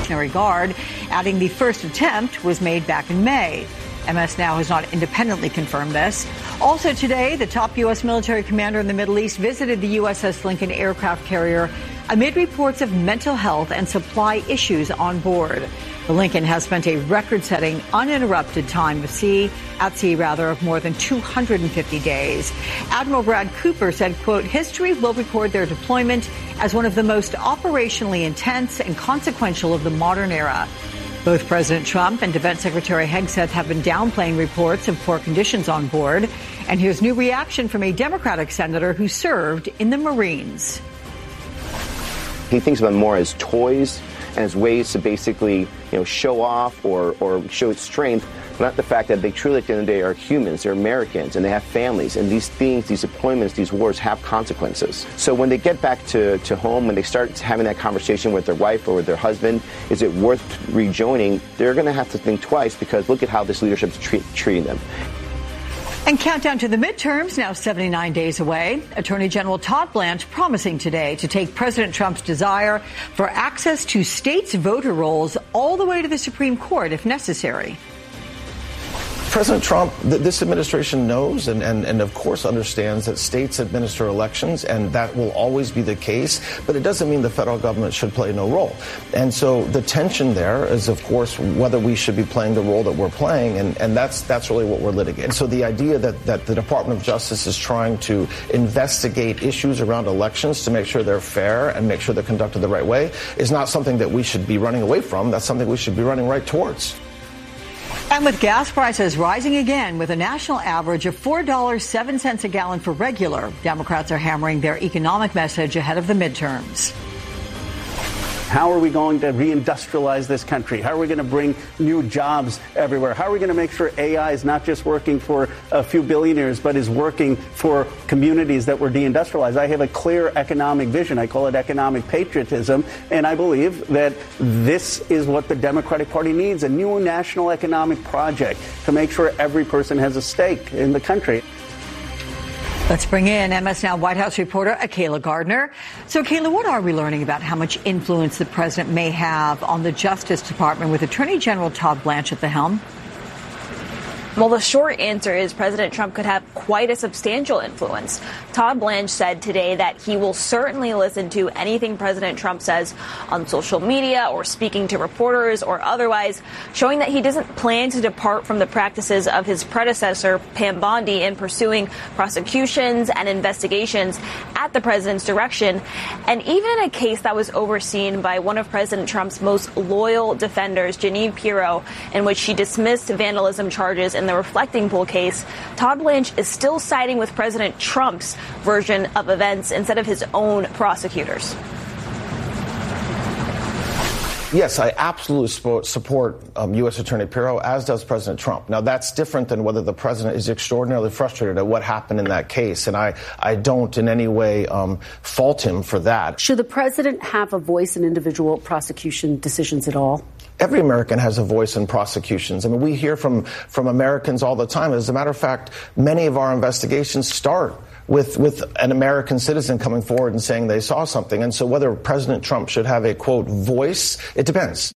Revolutionary Guard, adding the first attempt was made back in May. MS now has not independently confirmed this. Also today, the top U.S. military commander in the Middle East visited the USS Lincoln aircraft carrier amid reports of mental health and supply issues on board. The Lincoln has spent a record-setting, uninterrupted time at sea of more than 250 days. Admiral Brad Cooper said, quote, history will record their deployment as one of the most operationally intense and consequential of the modern era. Both President Trump and Defense Secretary Hegseth have been downplaying reports of poor conditions on board. And here's new reaction from a Democratic senator who served in the Marines. He thinks of them more as toys and as ways to basically, show off or show strength, but not the fact that they truly, at the end of the day, are humans, they're Americans, and they have families. And these things, these deployments, these wars have consequences. So when they get back to home, when they start having that conversation with their wife or with their husband, is it worth rejoining? They're going to have to think twice, because look at how this leadership is treating them. And countdown to the midterms now 79 days away. Attorney General Todd Blanche promising today to take President Trump's desire for access to states' voter rolls all the way to the Supreme Court if necessary. President Trump, this administration knows and of course understands that states administer elections, and that will always be the case. But it doesn't mean the federal government should play no role. And so the tension there is, of course, whether we should be playing the role that we're playing. And that's really what we're litigating. So the idea that the Department of Justice is trying to investigate issues around elections to make sure they're fair and make sure they're conducted the right way is not something that we should be running away from. That's something we should be running right towards. And with gas prices rising again with a national average of $4.07 a gallon for regular, Democrats are hammering their economic message ahead of the midterms. How are we going to reindustrialize this country? How are we going to bring new jobs everywhere? How are we going to make sure AI is not just working for a few billionaires, but is working for communities that were deindustrialized? I have a clear economic vision. I call it economic patriotism. And I believe that this is what the Democratic Party needs, a new national economic project to make sure every person has a stake in the country. Let's bring in MS Now White House reporter Akayla Gardner. So, Akayla, what are we learning about how much influence the president may have on the Justice Department with Attorney General Todd Blanche at the helm? Well, the short answer is President Trump could have quite a substantial influence. Todd Blanche said today that he will certainly listen to anything President Trump says on social media or speaking to reporters or otherwise, showing that he doesn't plan to depart from the practices of his predecessor, Pam Bondi, in pursuing prosecutions and investigations at the president's direction. And even a case that was overseen by one of President Trump's most loyal defenders, Jeanine Pirro, in which she dismissed vandalism charges in the Reflecting Pool case, Todd Blanche is still siding with President Trump's version of events instead of his own prosecutors. Yes, I absolutely support U.S. Attorney Pirro, as does President Trump. Now, that's different than whether the president is extraordinarily frustrated at what happened in that case. And I don't in any way fault him for that. Should the president have a voice in individual prosecution decisions at all? Every American has a voice in prosecutions. I mean, we hear from Americans all the time. As a matter of fact, many of our investigations start with an American citizen coming forward and saying they saw something. And so whether President Trump should have a, quote, voice, it depends.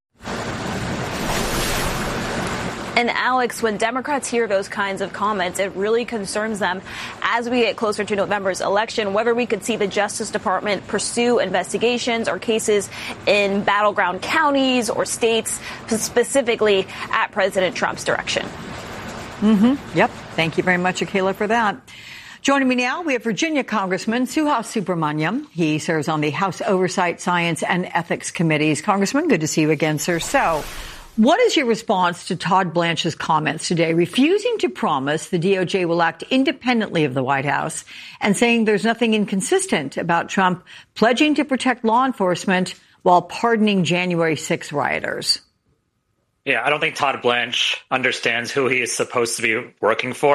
And Alex, when Democrats hear those kinds of comments, it really concerns them as we get closer to November's election, whether we could see the Justice Department pursue investigations or cases in battleground counties or states, specifically at President Trump's direction. Yep. Thank you very much, Akayla, for that. Joining me now, we have Virginia Congressman Suhas Subramaniam. He serves on the House Oversight, Science and Ethics Committees. Congressman, good to see you again, sir. So, what is your response to Todd Blanche's comments today, refusing to promise the DOJ will act independently of the White House and saying there's nothing inconsistent about Trump pledging to protect law enforcement while pardoning January 6 rioters? Yeah, I don't think Todd Blanche understands who he is supposed to be working for.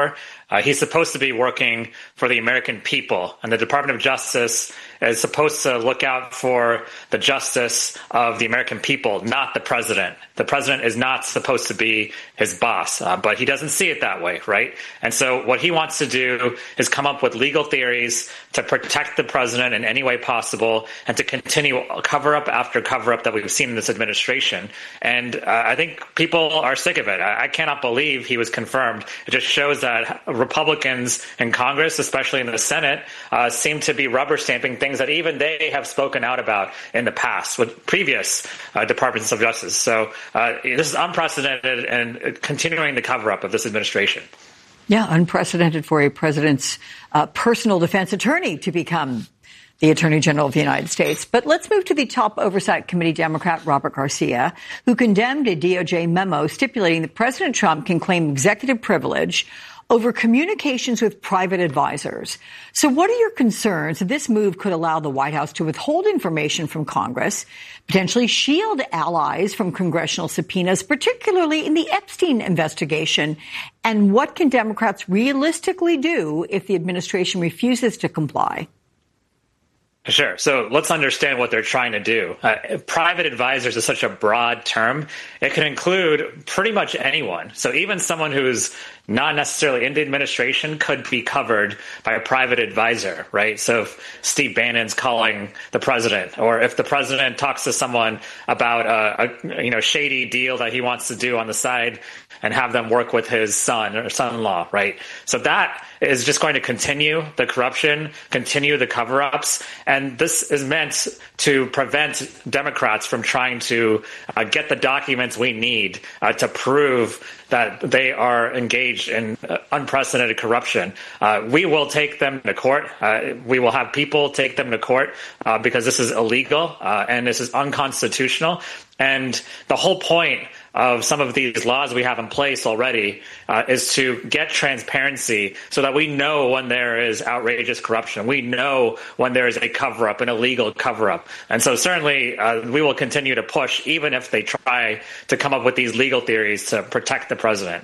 He's supposed to be working for the American people, and the Department of Justice is supposed to look out for the justice of the American people, not the president. The president is not supposed to be his boss, but he doesn't see it that way, right? And so what he wants to do is come up with legal theories to protect the president in any way possible and to continue cover-up after cover-up that we've seen in this administration. And I think people are sick of it. I cannot believe he was confirmed. It just shows that Republicans in Congress, especially in the Senate, seem to be rubber stamping things that even they have spoken out about in the past with previous departments of justice. So this is unprecedented and continuing the cover-up of this administration. Yeah, unprecedented for a president's personal defense attorney to become the Attorney General of the United States. But let's move to the top Oversight Committee Democrat Robert Garcia, who condemned a DOJ memo stipulating that President Trump can claim executive privilege over communications with private advisors. So what are your concerns that this move could allow the White House to withhold information from Congress, potentially shield allies from congressional subpoenas, particularly in the Epstein investigation? And what can Democrats realistically do if the administration refuses to comply? Sure. So let's understand what they're trying to do. Private advisors is such a broad term. It can include pretty much anyone. So even someone who's not necessarily in the administration could be covered by a private advisor, right? So if Steve Bannon's calling the president, or if the president talks to someone about a shady deal that he wants to do on the side and have them work with his son or son-in-law, right? So that is just going to continue the corruption, continue the cover-ups, and this is meant to prevent Democrats from trying to get the documents we need to prove that they are engaged in unprecedented corruption. We will take them to court. We will have people take them to court because this is illegal and this is unconstitutional. And the whole point of some of these laws we have in place already is to get transparency so that we know when there is outrageous corruption. We know when there is a cover-up, an illegal cover-up. And so certainly we will continue to push, even if they try to come up with these legal theories to protect the president.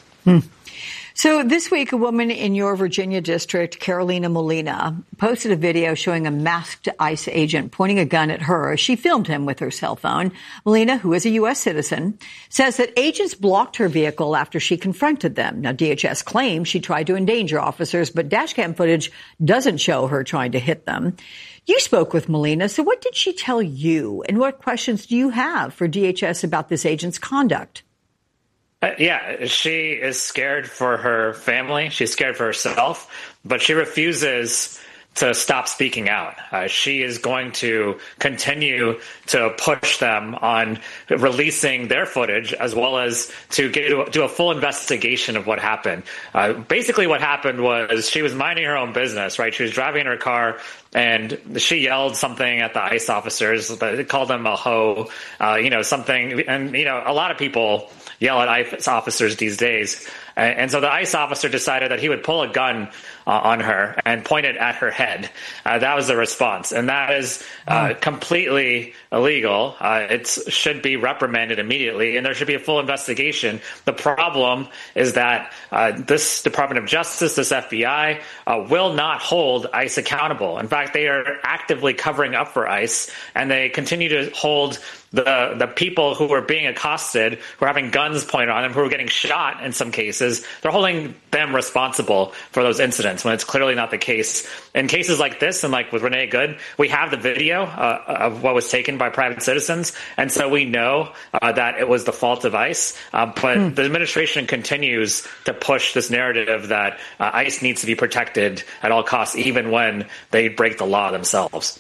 So this week, a woman in your Virginia district, Carolina Molina, posted a video showing a masked ICE agent pointing a gun at her as she filmed him with her cell phone. Molina, who is a U.S. citizen, says that agents blocked her vehicle after she confronted them. Now, DHS claims she tried to endanger officers, but dashcam footage doesn't show her trying to hit them. You spoke with Molina, so what did she tell you, and what questions do you have for DHS about this agent's conduct? Yeah, she is scared for her family. She's scared for herself, but she refuses to stop speaking out. She is going to continue to push them on releasing their footage, as well as to do a full investigation of what happened. Basically what happened was she was minding her own business, right? She was driving in her car and she yelled something at the ICE officers. They called them a hoe, something. And, a lot of people yell at ICE officers these days. And so the ICE officer decided that he would pull a gun on her and point it at her head. That was the response. And that is completely illegal. It should be reprimanded immediately, and there should be a full investigation. The problem is that this Department of Justice, this FBI, will not hold ICE accountable. In fact, they are actively covering up for ICE, and they continue to hold the people who are being accosted, who are having guns pointed on them, who are getting shot in some cases. They're holding them responsible for those incidents when it's clearly not the case. In cases like this, and like with Renee Good, we have the video of what was taken by private citizens, and so we know that it was the fault of ICE. But the administration continues to push this narrative that ICE needs to be protected at all costs, even when they break the law themselves.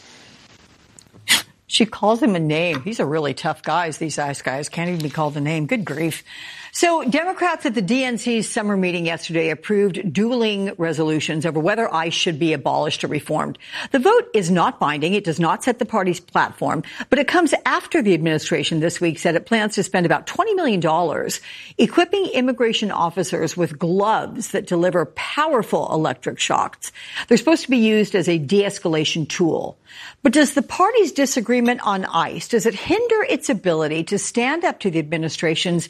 She calls him a name. These are really tough guys. These ICE guys can't even be called a name. Good grief. So Democrats at the DNC's summer meeting yesterday approved dueling resolutions over whether ICE should be abolished or reformed. The vote is not binding. It does not set the party's platform, but it comes after the administration this week said it plans to spend about $20 million equipping immigration officers with gloves that deliver powerful electric shocks. They're supposed to be used as a de-escalation tool. But does the party's disagreement on ICE, does it hinder its ability to stand up to the administration's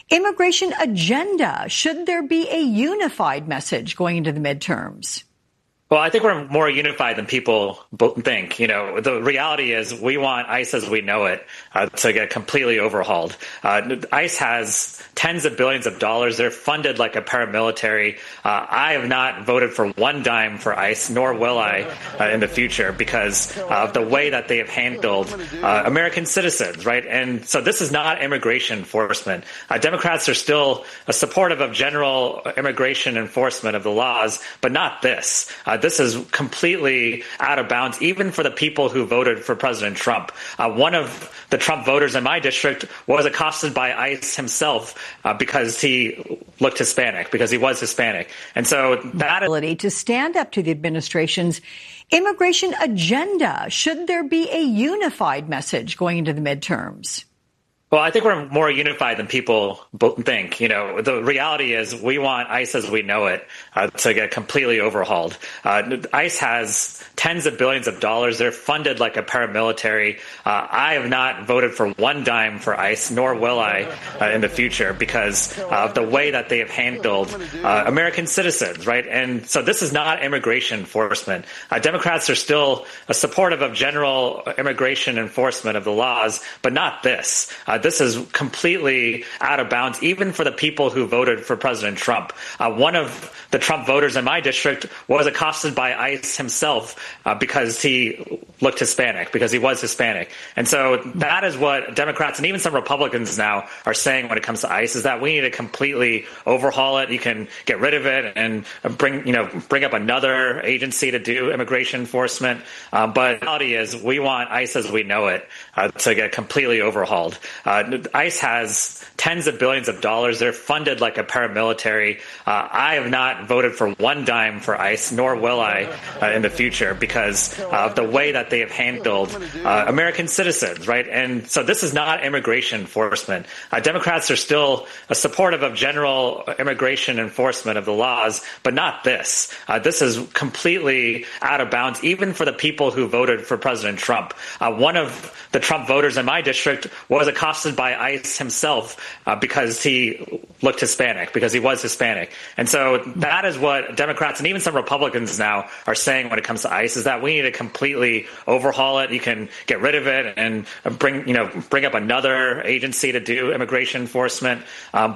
Immigration agenda. Should there be a unified message going into the midterms? Well, I think we're more unified than people think. You know, the reality is we want ICE as we know it to get completely overhauled. ICE has tens of billions of dollars. They're funded like a paramilitary. I have not voted for one dime for ICE, nor will I in the future, because of the way that they have handled American citizens, right? And so this is not immigration enforcement. Democrats are still supportive of general immigration enforcement of the laws, but not this. This is completely out of bounds, even for the people who voted for President Trump. One of the Trump voters in my district was accosted by ICE himself because he looked Hispanic, because he was Hispanic. And so that ability to stand up to the administration's immigration agenda. Should there be a unified message going into the midterms? Well, I think we're more unified than people think. You know, the reality is we want ICE as we know it to get completely overhauled. ICE has tens of billions of dollars. They're funded like a paramilitary. I have not voted for one dime for ICE, nor will I in the future, because of the way that they have handled American citizens, right? And so this is not immigration enforcement. Democrats are still supportive of general immigration enforcement of the laws, but not this. This is completely out of bounds, even for the people who voted for President Trump. One of the Trump voters in my district was accosted by ICE himself because he looked Hispanic, because he was Hispanic. And so that is what Democrats and even some Republicans now are saying when it comes to ICE, is that we need to completely overhaul it. You can get rid of it and bring up another agency to do immigration enforcement. But the reality is we want ICE as we know it to get completely overhauled. ICE has tens of billions of dollars. They're funded like a paramilitary. I have not voted for one dime for ICE, nor will I in the future, because of the way that they have handled American citizens, right? And so this is not immigration enforcement. Democrats are still supportive of general immigration enforcement of the laws, but not this. This is completely out of bounds, even for the people who voted for President Trump. One of the Trump voters in my district was accosted by ICE himself because he looked Hispanic, because he was Hispanic. And so that is what Democrats and even some Republicans now are saying when it comes to ICE, is that we need to completely overhaul it. You can get rid of it and bring up another agency to do immigration enforcement.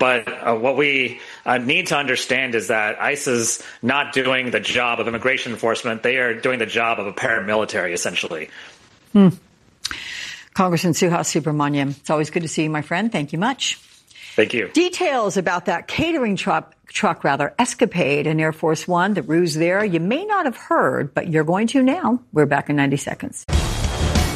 But what we need to understand is that ICE is not doing the job of immigration enforcement. They are doing the job of a paramilitary, essentially. Congressman Suhas Subramanian, it's always good to see you, my friend. Thank you much. Thank you. Details about that catering truck escapade in Air Force One, the ruse there, you may not have heard, but you're going to now. We're back in 90 seconds.